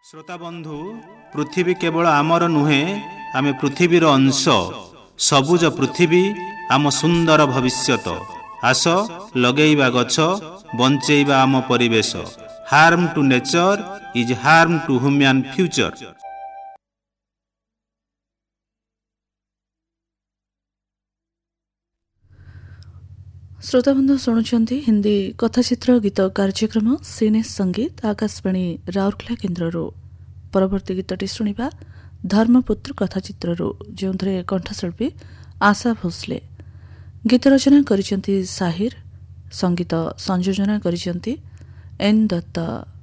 ଶ୍ରୋତା ବନ୍ଧୁ, ପୃଥିବୀ କେବଳ ଆମର ନୁହେଁ, ଆମେ ପୃଥିବୀର ଅଂଶ। ସବୁଜ ପୃଥିବୀ ଆମ ସୁନ୍ଦର ଭବିଷ୍ୟତ। ଆସ ଲଗେଇବା ଗଛ, ବଞ୍ଚେଇବା ଆମ ପରିବେଶ। Harm two nature is harm two human future. ଶ୍ରୋତାବନ୍ଧୁ ଶୁଣୁଛନ୍ତି ହିନ୍ଦୀ କଥାଚିତ୍ର ଗୀତ କାର୍ଯ୍ୟକ୍ରମ ସିନେ ସଙ୍ଗୀତ ଆକାଶବାଣୀ ରାଉରକେଲା କେନ୍ଦ୍ରରୁ। ପରବର୍ତ୍ତୀ ଗୀତଟି ଶୁଣିବା ଧର୍ମପୁତ୍ର କଥାଚିତ୍ରରୁ, ଯେଉଁଥିରେ କଣ୍ଠଶିଳ୍ପୀ ଆଶା ଭୋସଲେ। ଗୀତ ରଚନା କରିଛନ୍ତି ସାହିର, ସଙ୍ଗୀତ ସଂଯୋଜନା କରିଛନ୍ତି ଏନ୍ ଦତ୍ତ।